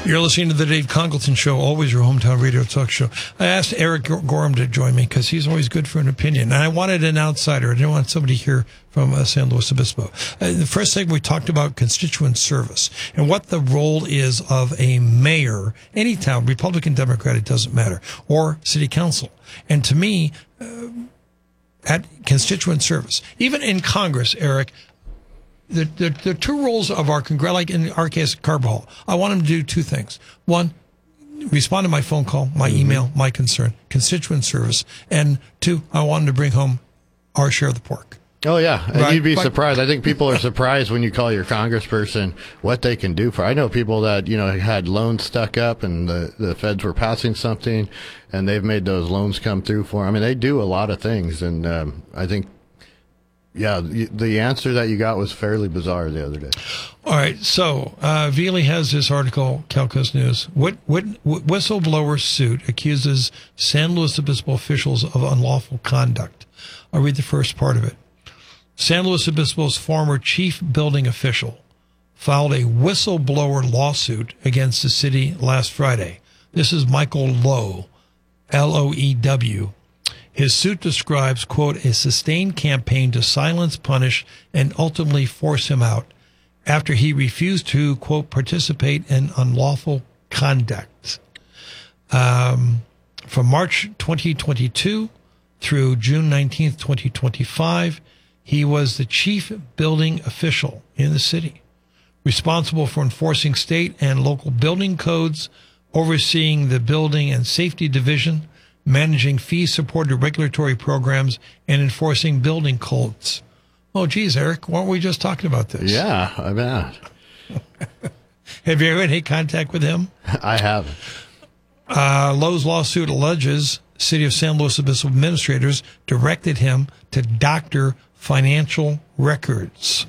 You're listening to the Dave Congleton Show, always your hometown radio talk show. I asked Eric Gorham to join me because he's always good for an opinion. And I wanted an outsider. I didn't want somebody here from San Luis Obispo. The first segment, we talked about constituent service and what the role is of a mayor, any town, Republican, Democrat, it doesn't matter, or city council. And to me, at constituent service, even in Congress, Eric, the two roles of our Congress, like in our case, Carbajal, I want him to do two things. One, respond to my phone call, my email, my concern, constituent service. And two, I want him to bring home our share of the pork. Oh, yeah. And right? You'd be surprised. I think people are surprised when you call your congressperson what they can do for. I know people that, had loans stuck up and the feds were passing something and they've made those loans come through for them. I mean, they do a lot of things. And I think, yeah, the answer that you got was fairly bizarre the other day. All right. So, Veely has this article, Calcos News. Whistleblower suit accuses San Luis Obispo officials of unlawful conduct. I'll read the first part of it. San Luis Obispo's former chief building official filed a whistleblower lawsuit against the city last Friday. This is Michael Lowe, Loew. His suit describes, quote, a sustained campaign to silence, punish, and ultimately force him out after he refused to, quote, participate in unlawful conduct. From March 2022 through June 19th, 2025, he was the chief building official in the city, responsible for enforcing state and local building codes, overseeing the building and safety division, managing fee-supported regulatory programs, and enforcing building codes. Oh, geez, Eric, weren't we just talking about this? Yeah, I bet. Have you ever had any contact with him? I haven't. Lowe's lawsuit alleges City of San Luis Obispo administrators directed him to doctor financial records.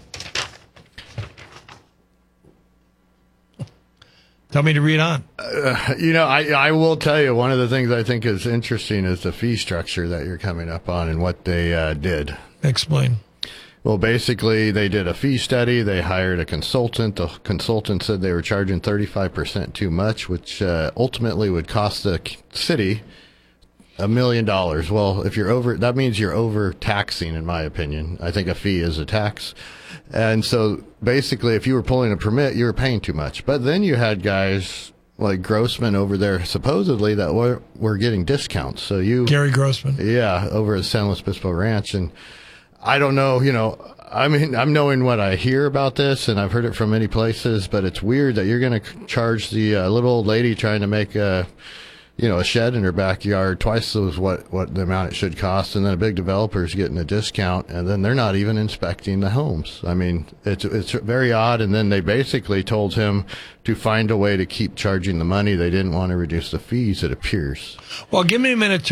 Tell me to read on. I will tell you, one of the things I think is interesting is the fee structure that you're coming up on and what they did. Explain. Well, basically, they did a fee study. They hired a consultant. The consultant said they were charging 35% too much, which ultimately would cost the city $1 million. Well, if you're over, that means you're overtaxing, in my opinion. I think a fee is a tax. And so basically, if you were pulling a permit, you were paying too much. But then you had guys like Grossman over there, supposedly, that were getting discounts. So Gary Grossman. Yeah, over at San Luis Obispo Ranch. And I don't know, I mean, I'm knowing what I hear about this, and I've heard it from many places, but it's weird that you're going to charge the little old lady trying to make a shed in her backyard twice as what the amount it should cost, and then a big developer's getting a discount, and then they're not even inspecting the homes. I mean, it's very odd. And then they basically told him to find a way to keep charging the money. They didn't want to reduce the fees, it appears. Well, give me a minute to